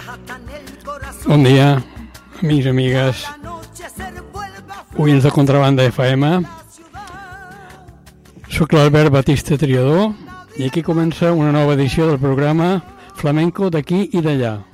Bon dia, amics i amigues, oients de Contrabanda FM. Soc l'Albert Batista Triador i aquí comença una nova edició del programa Flamenco d'aquí i d'allà.